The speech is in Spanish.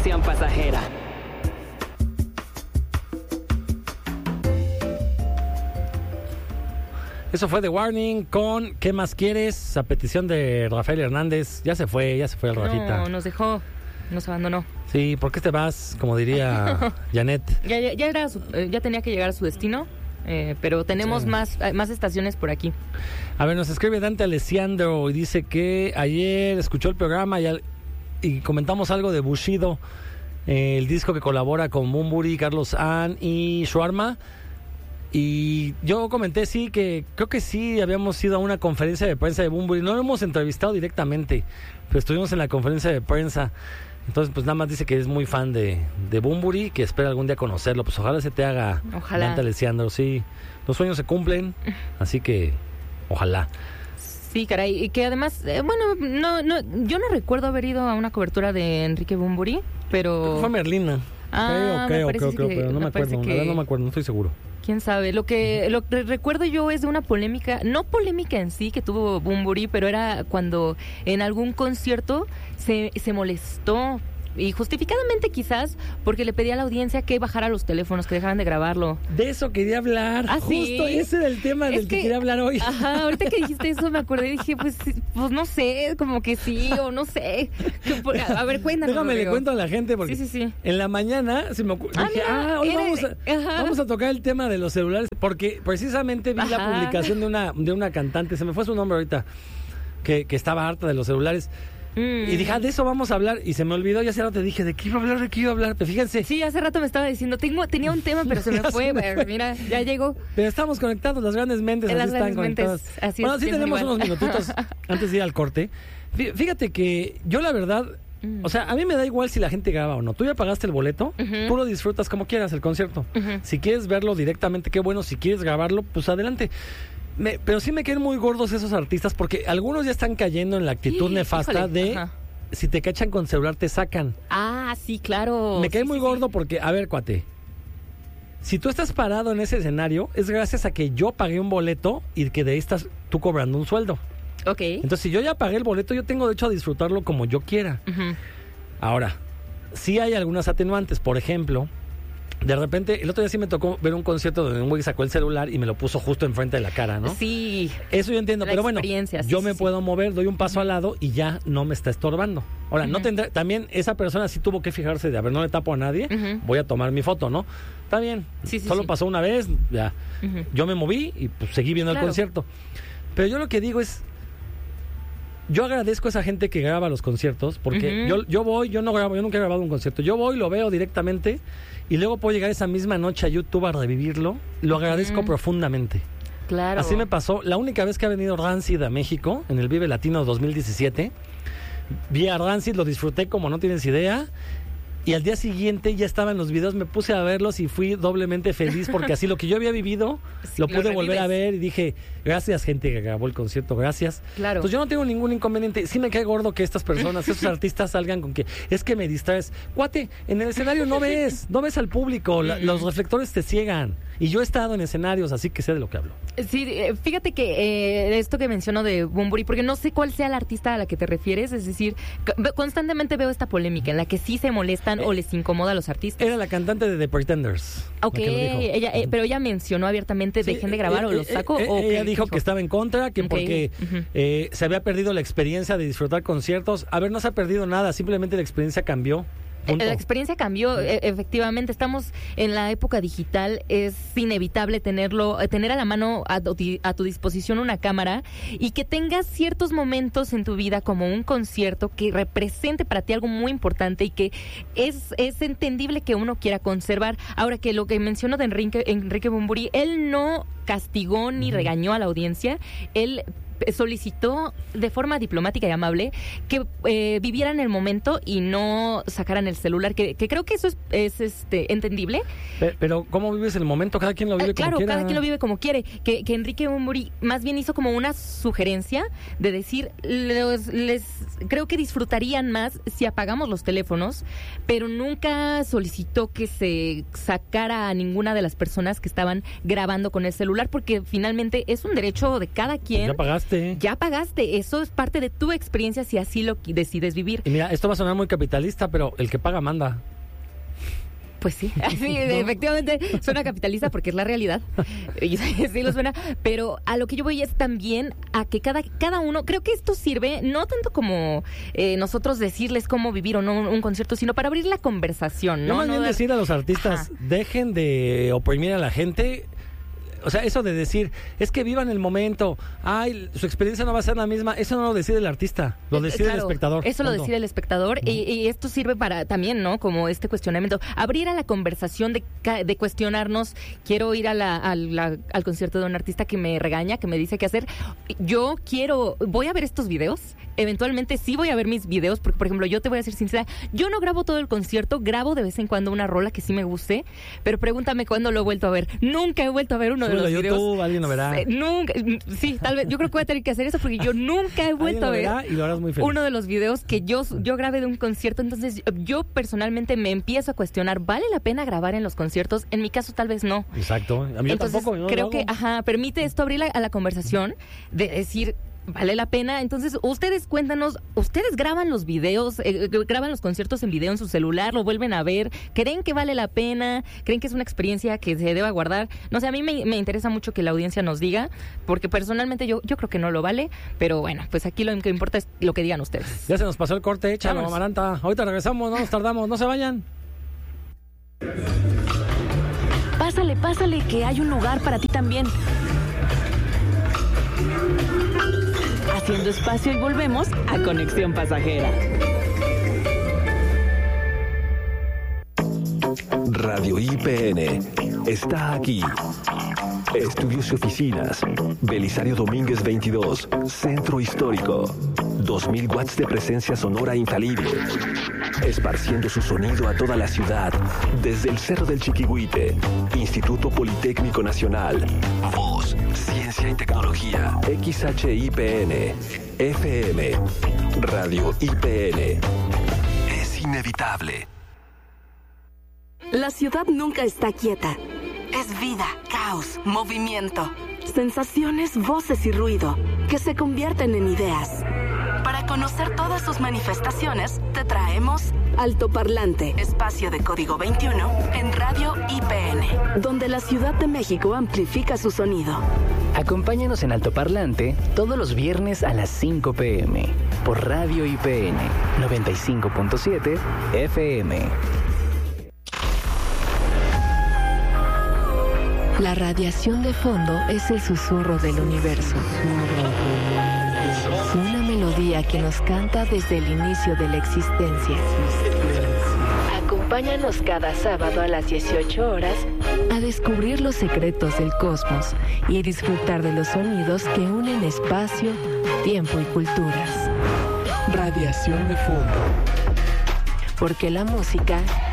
diversión pasajera. Eso fue The Warning con ¿Qué más quieres? A petición de Rafael Hernández. Ya se fue el Rafita. No, nos dejó, nos abandonó. Sí, ¿por qué te vas? Como diría Janet. Ya tenía que llegar a su destino, pero tenemos más estaciones por aquí. A ver, nos escribe Dante Alessandro y dice que ayer escuchó el programa y comentamos algo de Bushido, el disco que colabora con Bunbury, Carlos Ann y Shawarma. Y yo comenté que creo que sí habíamos ido a una conferencia de prensa de Bunbury. No lo hemos entrevistado directamente, pero estuvimos en la conferencia de prensa. Entonces, pues nada más dice que es muy fan de Bunbury, que espera algún día conocerlo. Pues ojalá se te haga. Ojalá. Dante Alessandro, sí. Los sueños se cumplen, así que ojalá. Sí, caray. Y que además, yo no recuerdo haber ido a una cobertura de Enrique Bunbury, pero... Fue Merlina. Creo, pero no me acuerdo. No me acuerdo, no estoy seguro. ¿Quién sabe? Lo que recuerdo yo es de una polémica, no polémica en sí que tuvo Bunbury, pero era cuando en algún concierto se molestó, y justificadamente quizás, porque le pedía a la audiencia que bajara los teléfonos, que dejaran de grabarlo. De eso quería hablar. ¿Ah, sí? Justo ese era el tema del que quería hablar hoy. Ajá, ahorita que dijiste eso me acordé y dije, pues no sé, como que sí o no sé. A ver, cuéntanos. Déjame le cuento a la gente porque sí. En la mañana se me dije, hoy vamos a tocar el tema de los celulares, porque precisamente vi la publicación de una cantante, se me fue su nombre ahorita, que estaba harta de los celulares. Y dije, de eso vamos a hablar. Y se me olvidó, y hace rato te dije, ¿de qué iba a hablar? Pero fíjense. Sí, hace rato me estaba diciendo, tenía un tema, pero se me fue. Mira, ya llegó. Pero estamos conectados, las grandes mentes así están conectadas. Bueno, sí tenemos unos minutitos antes de ir al corte. Fíjate que yo la verdad, o sea, a mí me da igual si la gente graba o no. Tú ya pagaste el boleto, tú lo disfrutas como quieras, el concierto. Si quieres verlo directamente, qué bueno. Si quieres grabarlo, pues adelante. Pero sí me quedan muy gordos esos artistas, porque algunos ya están cayendo en la actitud nefasta si te cachan con celular te sacan. Ah, sí, claro. Me cae muy gordo porque, a ver, cuate, si tú estás parado en ese escenario, es gracias a que yo pagué un boleto y que de ahí estás tú cobrando un sueldo. Ok. Entonces, si yo ya pagué el boleto, yo tengo derecho a disfrutarlo como yo quiera. Ahora, sí hay algunas atenuantes. Por ejemplo, de repente, el otro día sí me tocó ver un concierto donde un güey sacó el celular y me lo puso justo enfrente de la cara, ¿no? Sí. Eso yo entiendo, pero bueno, yo me puedo mover, doy un paso al lado y ya no me está estorbando. Ahora, no tendrá, también esa persona sí tuvo que fijarse de, a ver, no le tapo a nadie, voy a tomar mi foto, ¿no? Está bien, solo pasó una vez, ya. Yo me moví y pues seguí viendo el concierto. Pero yo lo que digo es, yo agradezco a esa gente que graba los conciertos, porque yo nunca he grabado un concierto, yo voy, lo veo directamente y luego puedo llegar esa misma noche a YouTube a revivirlo. Lo agradezco profundamente. Claro. Así me pasó. La única vez que ha venido Rancid a México, en el Vive Latino 2017, vi a Rancid, lo disfruté como no tienes idea. Y al día siguiente ya estaban los videos, me puse a verlos y fui doblemente feliz porque así lo que yo había vivido lo pude volver a ver y dije, gracias gente que grabó el concierto, gracias. Claro. Entonces yo no tengo ningún inconveniente. Sí me cae gordo que estas personas, esos artistas salgan con que es que me distraes. Cuate, en el escenario no ves al público, los reflectores te ciegan. Y yo he estado en escenarios, así que sé de lo que hablo. Sí, fíjate que esto que menciono de Bunbury, porque no sé cuál sea la artista a la que te refieres, es decir, constantemente veo esta polémica en la que sí se molestan o les incomoda a los artistas. Era la cantante de The Pretenders. Ok, pero ella mencionó abiertamente, dejen de grabar o los saco. Ella dijo que estaba en contra, que porque se había perdido la experiencia de disfrutar conciertos. A ver, no se ha perdido nada, simplemente la experiencia cambió. La experiencia cambió, efectivamente. Estamos en la época digital, es inevitable tener a la mano, a tu disposición una cámara, y que tengas ciertos momentos en tu vida como un concierto que represente para ti algo muy importante y que es entendible que uno quiera conservar. Ahora, que lo que menciono de Enrique Bunbury, él no castigó ni regañó a la audiencia, él solicitó de forma diplomática y amable que vivieran el momento y no sacaran el celular, que creo que eso es entendible. Pero ¿cómo vives el momento? Cada quien lo vive como quiere. Claro, cada quien lo vive como quiere. Que Enrique Bunbury más bien hizo como una sugerencia de decir, creo que disfrutarían más si apagamos los teléfonos, pero nunca solicitó que se sacara a ninguna de las personas que estaban grabando con el celular, porque finalmente es un derecho de cada quien. Ya pagaste. pagaste. Ya pagaste. Eso es parte de tu experiencia si así lo decides vivir. Y mira, esto va a sonar muy capitalista, pero el que paga manda. Pues sí, sí, efectivamente suena capitalista porque es la realidad. Sí lo suena, pero a lo que yo voy es también a que cada uno, creo que esto sirve no tanto como nosotros decirles cómo vivir o no un concierto, sino para abrir la conversación, ¿no? Más bien decir a los artistas, dejen de oprimir a la gente. O sea, eso de decir, es que vivan el momento, ay, su experiencia no va a ser la misma, eso no lo decide el artista, lo decide el espectador. Eso lo decide el espectador y esto sirve para también, ¿no? Como este cuestionamiento, abrir a la conversación de cuestionarnos, quiero ir al concierto de un artista que me regaña, que me dice qué hacer, voy a ver estos videos, eventualmente sí voy a ver mis videos, porque por ejemplo, yo te voy a ser sincera, yo no grabo todo el concierto, grabo de vez en cuando una rola que sí me guste, pero pregúntame cuándo lo he vuelto a ver. Nunca he vuelto a ver uno de los videos. YouTube, alguien lo verá. Nunca, sí, tal vez, yo creo que voy a tener que hacer eso porque yo nunca he vuelto a ver y lo harás muy feliz. Uno de los videos que yo grabé de un concierto, entonces yo personalmente me empiezo a cuestionar, ¿vale la pena grabar en los conciertos? En mi caso tal vez no. Exacto, a mí entonces, tampoco. Yo creo que, permite esto abrir a la conversación de decir, ¿vale la pena? Entonces, ustedes cuéntanos, ¿ustedes graban los videos, graban los conciertos en video en su celular, lo vuelven a ver? ¿Creen que vale la pena? ¿Creen que es una experiencia que se deba guardar? No sé, a mí me interesa mucho que la audiencia nos diga, porque personalmente yo creo que no lo vale, pero bueno, pues aquí lo que importa es lo que digan ustedes. Ya se nos pasó el corte, échalo, Amaranta. Ahorita regresamos, no nos tardamos, no se vayan. Pásale, que hay un lugar para ti también. Haciendo espacio y volvemos a Conexión Pasajera. Radio IPN está aquí. Estudios y oficinas. Belisario Domínguez 22. Centro Histórico. 2000 watts de presencia sonora infalible. Esparciendo su sonido a toda la ciudad. Desde el Cerro del Chiquihuite. Instituto Politécnico Nacional. Voz, Ciencia y Tecnología. XHIPN. FM. Radio IPN. Es inevitable. La ciudad nunca está quieta. Es vida, caos, movimiento, sensaciones, voces y ruido que se convierten en ideas. Para conocer todas sus manifestaciones, te traemos Altoparlante, espacio de código 21 en Radio IPN, donde la Ciudad de México amplifica su sonido. Acompáñanos en Altoparlante todos los viernes a las 5 p.m. por Radio IPN 95.7 FM. La radiación de fondo es el susurro del universo. Una melodía que nos canta desde el inicio de la existencia. Acompáñanos cada sábado a las 18 horas a descubrir los secretos del cosmos y disfrutar de los sonidos que unen espacio, tiempo y culturas. Radiación de fondo. Porque la música